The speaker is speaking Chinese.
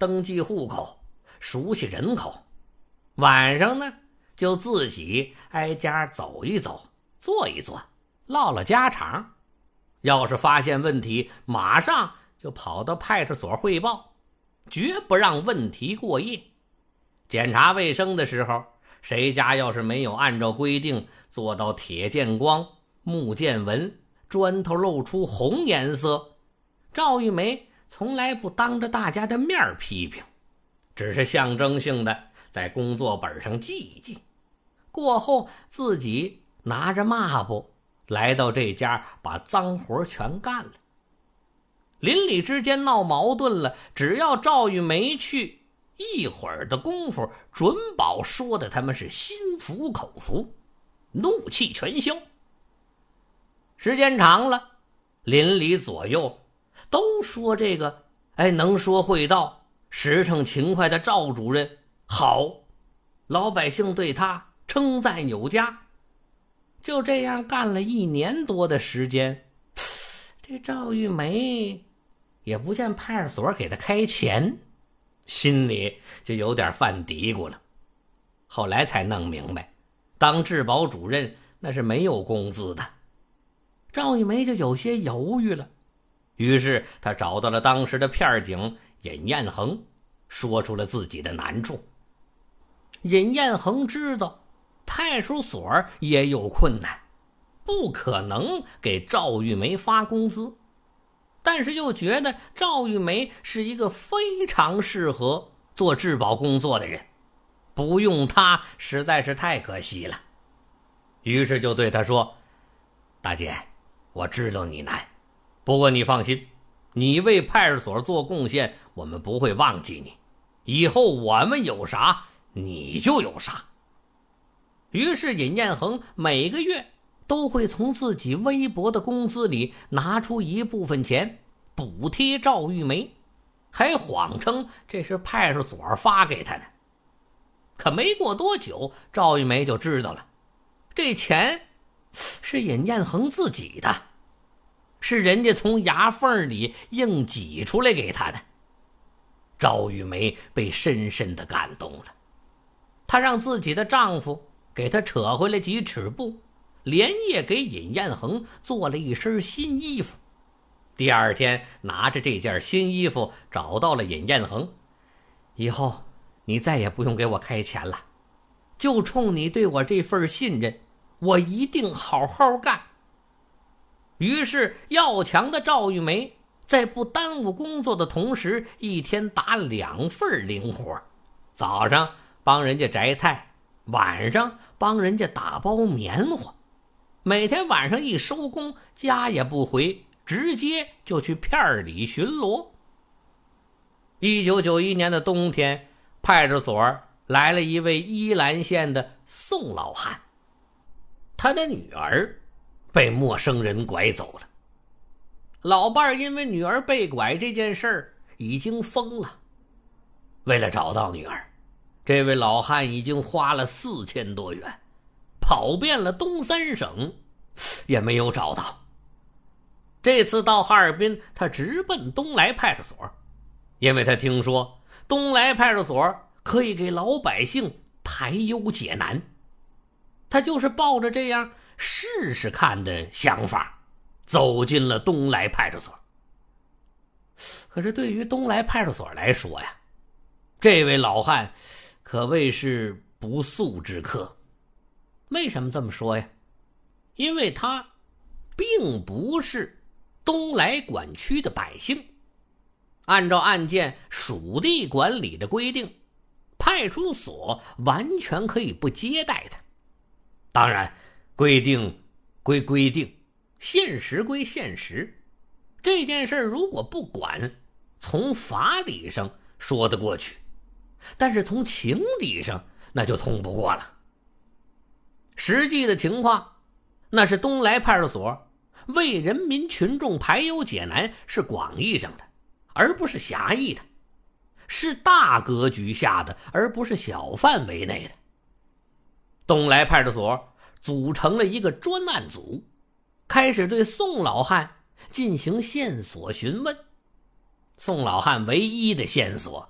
登记户口，熟悉人口。晚上呢，就自己挨家走一走，坐一坐，唠唠家常。要是发现问题，马上就跑到派出所汇报，绝不让问题过夜。检查卫生的时候，谁家要是没有按照规定做到铁见光、木见纹，砖头露出红颜色，赵玉梅从来不当着大家的面批评，只是象征性的在工作本上记一记，过后自己拿着抹布来到这家，把脏活全干了。邻里之间闹矛盾了，只要赵玉梅去，一会儿的功夫准保说的他们是心服口服，怒气全消。时间长了，邻里左右都说这个能说会道、实诚勤快的赵主任好，老百姓对他称赞有加。就这样干了1年多的时间，这赵玉梅也不见派出所给他开钱，心里就有点犯嘀咕了。后来才弄明白，当治保主任那是没有工资的。赵玉梅就有些犹豫了，于是他找到了当时的片警尹彦恒，说出了自己的难处。尹彦恒知道派出所也有困难，不可能给赵玉梅发工资，但是又觉得赵玉梅是一个非常适合做质保工作的人，不用她实在是太可惜了。于是就对她说：大姐，我知道你难，不过你放心，你为派出所做贡献，我们不会忘记你，以后我们有啥你就有啥。于是尹彦恒每个月都会从自己微薄的工资里拿出一部分钱补贴赵玉梅，还谎称这是派出所发给他的。可没过多久，赵玉梅就知道了，这钱是尹彦恒自己的，是人家从牙缝里硬挤出来给他的。赵玉梅被深深地感动了，她让自己的丈夫给她扯回来几尺布，连夜给尹彦恒做了一身新衣服。第二天拿着这件新衣服找到了尹彦恒，以后你再也不用给我开钱了，就冲你对我这份信任，我一定好好干。于是要强的赵玉梅在不耽误工作的同时，一天打2份零活，早上帮人家摘菜，晚上帮人家打包棉花。每天晚上一收工，家也不回，直接就去片里巡逻。1991年的冬天，派出所来了一位依兰县的宋老汉，他的女儿被陌生人拐走了。老伴儿因为女儿被拐这件事儿已经疯了，为了找到女儿，这位老汉已经花了4000多元，跑遍了东3省，也没有找到。这次到哈尔滨，他直奔东来派出所，因为他听说东来派出所可以给老百姓排忧解难。他就是抱着这样试试看的想法，走进了东来派出所。可是对于东来派出所来说呀，这位老汉可谓是不速之客。为什么这么说呀？因为他并不是东来管区的百姓，按照案件属地管理的规定，派出所完全可以不接待他。当然，规定归规定，现实归现实，这件事如果不管，从法理上说得过去，但是从情理上那就通不过了。实际的情况，那是东来派出所为人民群众排忧解难，是广义上的，而不是狭义的，是大格局下的，而不是小范围内的。东来派出所组成了一个专案组，开始对宋老汉进行线索询问。宋老汉唯一的线索